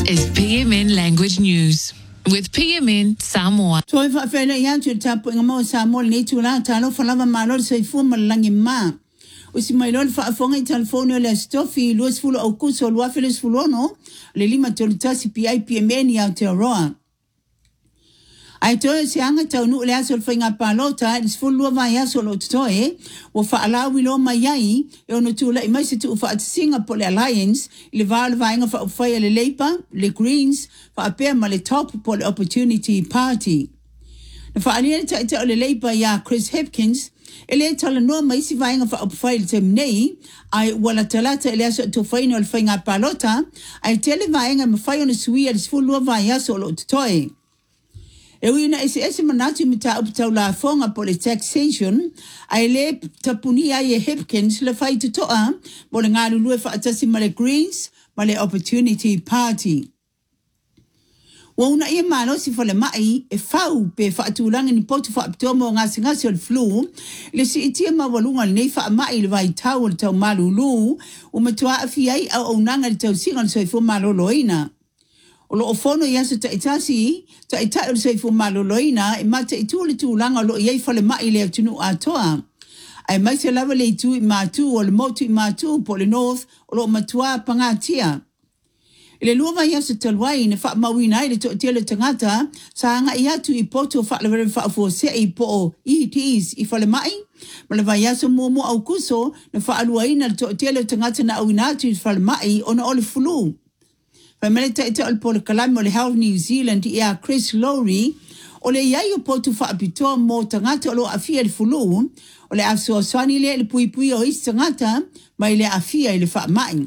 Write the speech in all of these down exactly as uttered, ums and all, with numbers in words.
is P M N Language News with P M N Samoa. Toi fa fena ya tu tapu ngamo Samoa ni tu la talo falava malo se fu malangi ma. Usi mailol fa fonga telefono le stofi luas fulo au kuso lua feles fulono le lima tolutasi P I P M N ya Aotearoa. Ai toi se anga tau nu le aso finga palota is fulo va ya solo toe wo fa ala wilo mai e ono tu la mai se tu fa Singapore Alliance le val va inga fa fa le Labour le Greens fa apea ma le top pole opportunity party. Na fa ali ta ta le Labour ya Chris Hipkins ele tala no mai si va inga fa fa le temnei ai wala talata ele aso tu final finga palota ai tele va inga ma fa ono suia is fulo va ya solo toe. E wina ese ese manatu mita uptau la fonga po le taxation ai le tapuni ai e Hipkins le fai tutoa mo le ngā lulue fa atasi ma le Greens ma le Opportunity Party. Wa una ia malo si fa le mai e fau pe fa atulanga ni potu fa aptomo ngasi ngasi o le flu le si itia ma walunga nei fa mai le vai tau le tau malulu o matua afi ai au unanga le tau singa le soifo maloloina. O lo fono yaso ta itasi ta ita o se fu maloloina e mata itu le tu langa lo ye fa le mai le tunu atoa ai mai se lava le tu ma tu o le motu ma tu po le north o lo matua pangatia le luva yaso talwai ne fa mawina ile to tele tangata sa nga ia tu i poto fa le fa fo se i po it is i fa le mai ma le vai yaso mo mo au kuso ne fa aluaina to tele tangata na awina tu fa le mai ona o le flu. Family taita al pole kalame o le Health New Zealand ia Chris Lowry o le iai o potu wha apitoa mo tangata o lo afia le fulu o le afso swani le le pui pui o isi tangata mai le afia i le wha mai.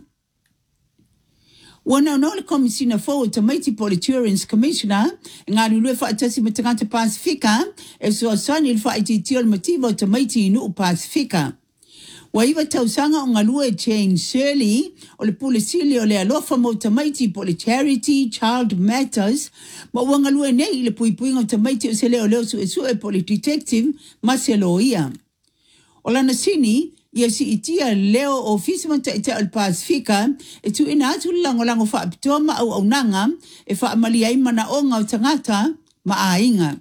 Wana no le komisina fo to Maiti Politurans Commissioner ngā lulue wha atasi me tangata Pasifika e so swani le wha iti o le motivo to Maiti nu Pasifika. Wa iwa tausanga o ngalue Jane Shirley o le pulisili o le alofa mo tamaiti po le Charity Child Matters ma ua ngalue nei le puipuinga o tamaiti o se leo leo su e su e po le detective Marcelo ia. O lana sini, ia si itia leo o fisima ta ita al Pasifika e tu ina atu lango lango wha apitoma au au nanga e wha amali ai mana o ngau tangata ma a inga.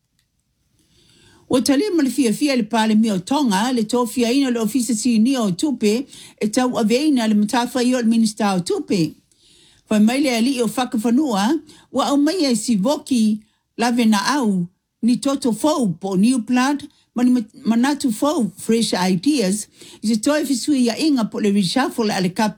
O tali malifia fia le pale mio tonga le tofia ina le ofisa si ni o tupe e tau aveina le matafa i o le minista o tupe. Fai maile ali o whakawhanua wa au mai e si voki lave na au ni toto fau po new blood mani manatu fau fresh ideas i se toi fisui ya inga po le reshuffle ale kap